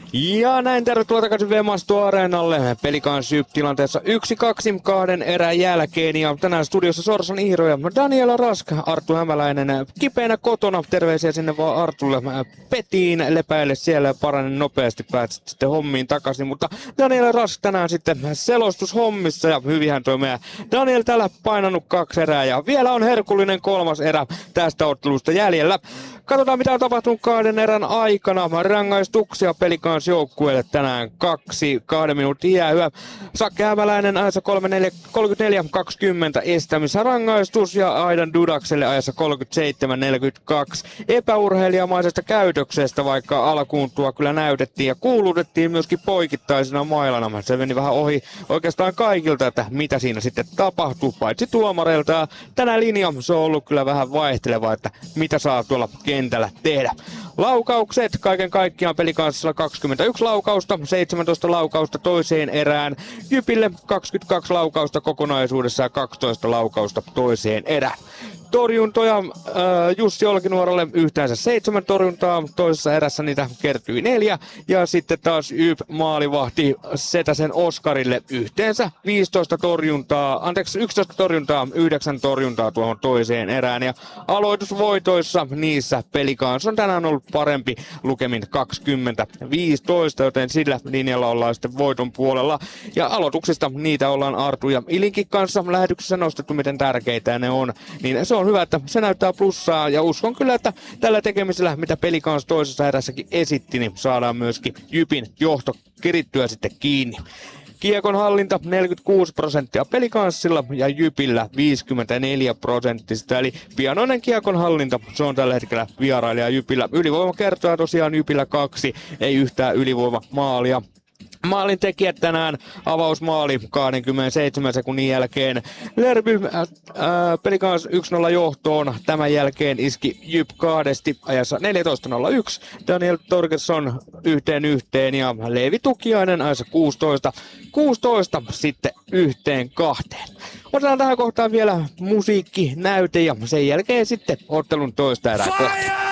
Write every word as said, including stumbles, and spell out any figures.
Ja näin tervetuloa takaisin Vemasto-areenalle. Pelikans Jyp tilanteessa yksi kaksi kahden erän jälkeen. Ja tänään studiossa Sorsan Iiro ja Daniela Rask, Arttu Hämäläinen kipeänä kotona. Terveisiä sinne vaan Artulle Petiin lepäille siellä ja parane nopeasti pääsit sitten hommiin takaisin. Mutta Daniela Rask tänään sitten selostushommissa ja hyvinhän toi meidän Daniel täällä painanut kaksi erää. Ja vielä on herkullinen kolmas erä tästä ottelusta jäljellä. Katsotaan mitä on tapahtunut kahden erän aikana. Rangaistuksia Pelikans joukkueelle tänään kaksi kahden minuutin jäähyä. Sakke Hämäläinen ajassa kolmekymmentäneljä kaksikymmentä estämisrangaistus ja Aidan Dudakselle ajassa kolmekymmentäseitsemän neljäkymmentäkaksi epäurheilijamaisesta käytöksestä, vaikka alkuun tuo kyllä näytettiin ja kuulutettiin myöskin poikittaisena mailana. Se meni vähän ohi oikeastaan kaikilta, että mitä siinä sitten tapahtuu, paitsi tuomareilta. Tänä linja se on ollut kyllä vähän vaihteleva, että mitä saa tuolla kentällä tehdä. Laukaukset kaiken kaikkiaan Pelikanssilla kaksikymmentäyksi laukausta, seitsemäntoista laukausta toiseen erään. Jypille kaksikymmentäkaksi laukausta kokonaisuudessa ja kaksitoista laukausta toiseen erään. Torjuntoja äh, Jussi Olkinuoralle yhteensä seitsemän torjuntaa, toisessa erässä niitä kertyi neljä. Ja sitten taas Jyp maalivahti Setäsen Oskarille yhteensä viisitoista torjuntaa, anteeksi yksitoista torjuntaa, yhdeksän torjuntaa tuohon toiseen erään. Ja aloitusvoitoissa niissä Pelikans on tänään ollut parempi lukemin kaksikymmentä viisitoista, joten sillä linjalla ollaan sitten voiton puolella. Ja aloituksista niitä ollaan Artu ja Ilinkin kanssa lähetyksessä nostettu, miten tärkeitä ne on. Niin se on hyvä, että se näyttää plussaa ja uskon kyllä, että tällä tekemisellä, mitä Pelikans toisessa erässäkin esitti, niin saadaan myöskin Jypin johto kirittyä sitten kiinni. Kiekon hallinta neljäkymmentäkuusi prosenttia Pelikanssilla ja Jypillä viisikymmentäneljä prosenttista, eli pianoinen kiekon hallinta, se on tällä hetkellä vierailija Jypillä. Ylivoima kertoa tosiaan Jypillä kaksi, ei yhtään ylivoima maalia. Maalin tekijät tänään avausmaali kaksikymmentäseitsemän sekunnin jälkeen. Lerby äh, Pelikans yksi nolla johtoon. Tämän jälkeen iski Jyp kahdesti ajassa neljätoista nolla yksi. Daniel Torgersson yhteen yhteen ja Leevi Tukiainen ajassa kuusitoista kuusitoista sitten yhteen kahteen. Otetaan tähän kohtaan vielä musiikkinäyte ja sen jälkeen sitten ottelun toista erää kohtaan.